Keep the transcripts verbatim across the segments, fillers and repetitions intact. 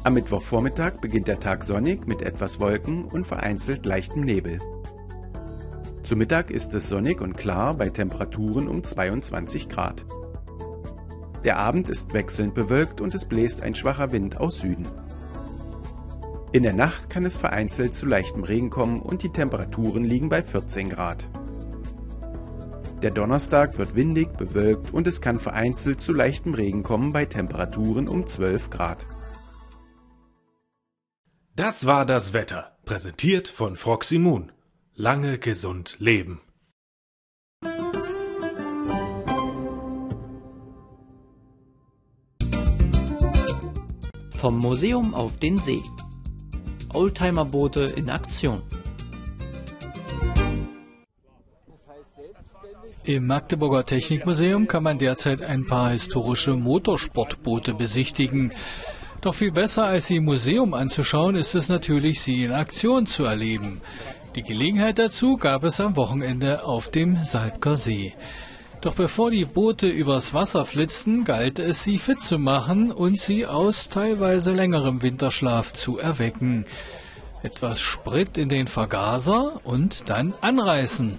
Am Mittwochvormittag beginnt der Tag sonnig mit etwas Wolken und vereinzelt leichtem Nebel. Zu Mittag ist es sonnig und klar bei Temperaturen um zweiundzwanzig Grad. Der Abend ist wechselnd bewölkt und es bläst ein schwacher Wind aus Süden. In der Nacht kann es vereinzelt zu leichtem Regen kommen und die Temperaturen liegen bei vierzehn Grad. Der Donnerstag wird windig, bewölkt und es kann vereinzelt zu leichtem Regen kommen bei Temperaturen um zwölf Grad. Das war das Wetter, präsentiert von Froximmun. Lange gesund leben. Vom Museum auf den See. Oldtimer-Boote in Aktion. Im Magdeburger Technikmuseum kann man derzeit ein paar historische Motorsportboote besichtigen. Doch viel besser als sie im Museum anzuschauen, ist es natürlich, sie in Aktion zu erleben. Die Gelegenheit dazu gab es am Wochenende auf dem Salbker See. Doch bevor die Boote übers Wasser flitzten, galt es, sie fit zu machen und sie aus teilweise längerem Winterschlaf zu erwecken. Etwas Sprit in den Vergaser und dann anreißen.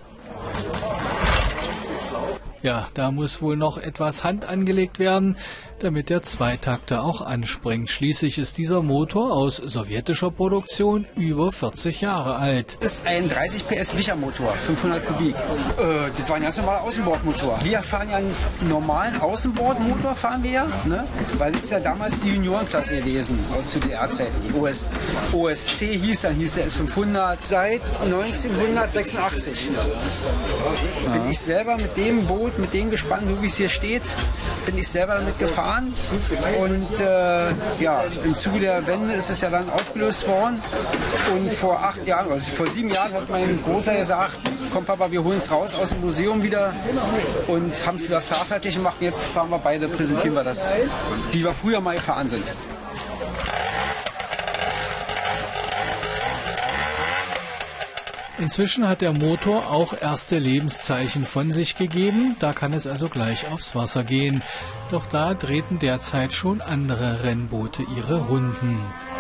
Ja, da muss wohl noch etwas Hand angelegt werden, damit der Zweitakter auch anspringt. Schließlich ist dieser Motor aus sowjetischer Produktion über vierzig Jahre alt. Das ist ein dreißig P S Wicher-Motor, fünfhundert Kubik. Äh, das war ein ganz normaler Außenbordmotor. Wir fahren ja einen normalen Außenbordmotor, fahren wir ja, ne? Weil das ist ja damals die Juniorenklasse gewesen, aus zu D D R-Zeiten. Die O S, O S C hieß, dann hieß der S fünfhundert. Seit neunzehnhundertsechsundachtzig ja. bin ich selber mit dem Boot, mit dem Gespann, so wie es hier steht, bin ich selber damit gefahren. Und äh, ja, im Zuge der Wende ist es ja dann aufgelöst worden. Und vor acht Jahren, also vor sieben Jahren hat mein Großer gesagt, komm Papa, wir holen es raus aus dem Museum wieder und haben es wieder fahrfertig gemacht. Jetzt fahren wir beide, präsentieren wir das, wie wir früher mal gefahren sind. Inzwischen hat der Motor auch erste Lebenszeichen von sich gegeben, da kann es also gleich aufs Wasser gehen. Doch da drehten derzeit schon andere Rennboote ihre Runden.